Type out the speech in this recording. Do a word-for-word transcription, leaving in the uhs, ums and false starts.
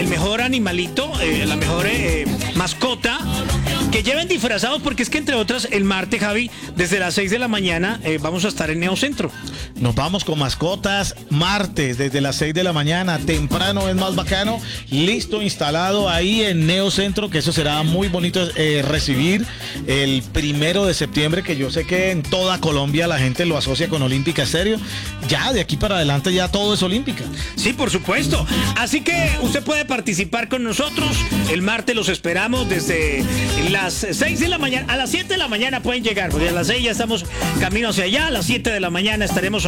el mejor animalito, eh, la mejor eh, mascota, que lleven disfrazados, porque es que entre otras, el martes, Javi, desde las seis de la mañana eh, vamos a estar en Neocentro. Nos vamos con mascotas martes desde las seis de la mañana, temprano es más bacano, listo, instalado ahí en Neocentro, que eso será muy bonito eh, recibir el primero de septiembre, que yo sé que en toda Colombia la gente lo asocia con Olímpica Estéreo. Ya de aquí para adelante ya todo es Olímpica. Sí, por supuesto. Así que usted puede participar con nosotros. El martes los esperamos desde las seis de la mañana. A las siete de la mañana pueden llegar, porque a las seis ya estamos camino hacia allá. A las siete de la mañana estaremos